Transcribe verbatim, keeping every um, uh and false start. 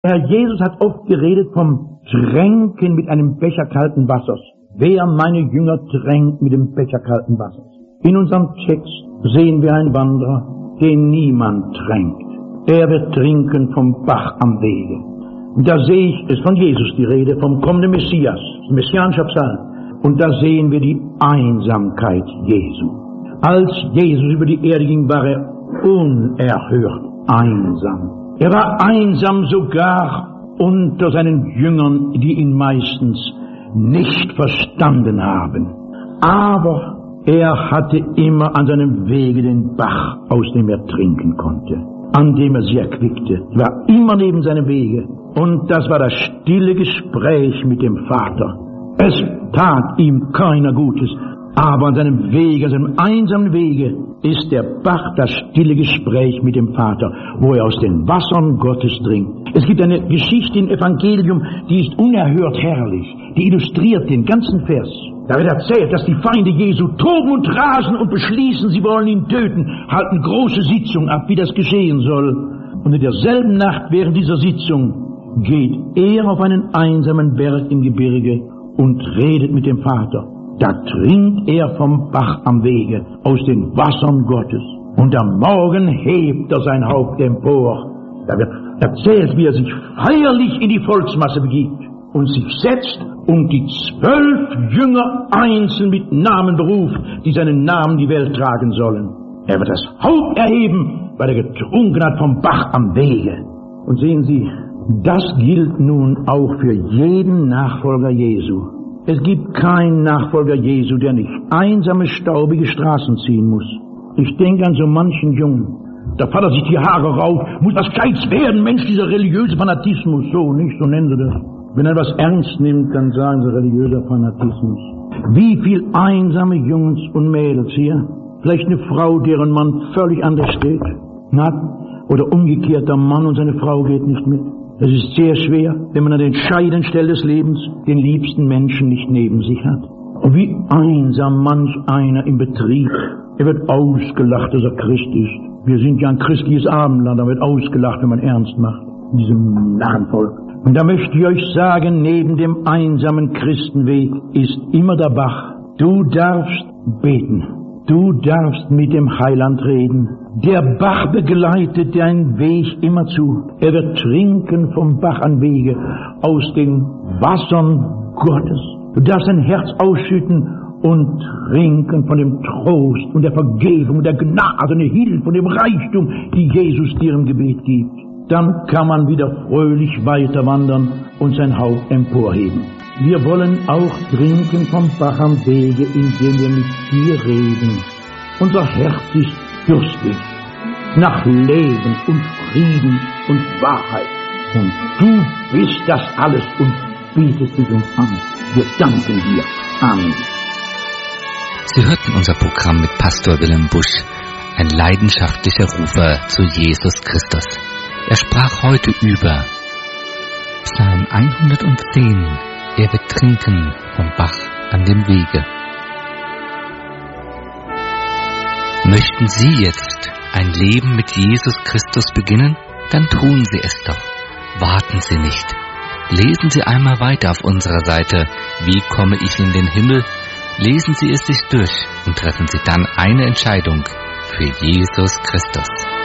Herr Jesus hat oft geredet vom Tränken mit einem Becher kalten Wassers. Wer meine Jünger tränkt mit dem Becher kalten Wassers? In unserem Text sehen wir einen Wanderer, den niemand tränkt. Er wird trinken vom Bach am Wege. Und da sehe ich, es ist von Jesus die Rede, vom kommenden Messias, messianischer Psalm. Und da sehen wir die Einsamkeit Jesu. Als Jesus über die Erde ging, war er unerhört einsam. Er war einsam sogar unter seinen Jüngern, die ihn meistens nicht verstanden haben. Aber er hatte immer an seinem Wege den Bach, aus dem er trinken konnte, an dem er sie erquickte. Er war immer neben seinem Wege. Und das war das stille Gespräch mit dem Vater. Es tat ihm keiner Gutes. Aber an seinem Wege, an seinem einsamen Wege, ist der Bach das stille Gespräch mit dem Vater, wo er aus den Wassern Gottes trinkt. Es gibt eine Geschichte im Evangelium, die ist unerhört herrlich. Die illustriert den ganzen Vers. Da wird erzählt, dass die Feinde Jesu toben und rasen und beschließen, sie wollen ihn töten, halten große Sitzung ab, wie das geschehen soll. Und in derselben Nacht während dieser Sitzung geht er auf einen einsamen Berg im Gebirge und redet mit dem Vater. Da trinkt er vom Bach am Wege, aus den Wassern Gottes. Und am Morgen hebt er sein Haupt empor. Da wird erzählt, wie er sich feierlich in die Volksmasse begibt und sich setzt und die zwölf Jünger einzeln mit Namen beruft, die seinen Namen die Welt tragen sollen. Er wird das Haupt erheben, weil er getrunken hat vom Bach am Wege. Und sehen Sie, das gilt nun auch für jeden Nachfolger Jesu. Es gibt keinen Nachfolger Jesu, der nicht einsame, staubige Straßen ziehen muss. Ich denke an so manchen Jungen. Da fallert sich die Haare rauf, muss was Gescheites werden, Mensch, dieser religiöse Fanatismus. So, nicht, so nennen sie das. Wenn er was ernst nimmt, dann sagen sie religiöser Fanatismus. Wie viel einsame Jungs und Mädels hier? Vielleicht eine Frau, deren Mann völlig anders steht. Na? Oder umgekehrt, der Mann und seine Frau geht nicht mit. Es ist sehr schwer, wenn man an den entscheidenden Stellen des Lebens den liebsten Menschen nicht neben sich hat. Und wie einsam manch einer im Betrieb. Er wird ausgelacht, dass er Christ ist. Wir sind ja ein christliches Abendland, da wird ausgelacht, wenn man ernst macht. In diesem Narrenvolk. Und da möchte ich euch sagen, neben dem einsamen Christenweg ist immer der Bach. Du darfst beten. Du darfst mit dem Heiland reden. Der Bach begleitet deinen Weg immer zu. Er wird trinken vom Bach an Wege, aus den Wassern Gottes. Du darfst dein Herz ausschütten und trinken von dem Trost und der Vergebung, der Gnade und der Hilfe und dem Reichtum, die Jesus dir im Gebet gibt. Dann kann man wieder fröhlich weiter wandern und sein Haupt emporheben. Wir wollen auch trinken vom Bach am Wege, indem wir mit dir reden. Unser Herz ist durstig nach Leben und Frieden und Wahrheit. Und du bist das alles und bietest es uns an. Wir danken dir. Amen. Sie hörten unser Programm mit Pastor Willem Busch, ein leidenschaftlicher Rufer zu Jesus Christus. Er sprach heute über Psalm hundertzehn. Er wird trinken vom Bach an dem Wege. Möchten Sie jetzt ein Leben mit Jesus Christus beginnen? Dann tun Sie es doch. Warten Sie nicht. Lesen Sie einmal weiter auf unserer Seite Wie komme ich in den Himmel? Lesen Sie es sich durch und treffen Sie dann eine Entscheidung für Jesus Christus.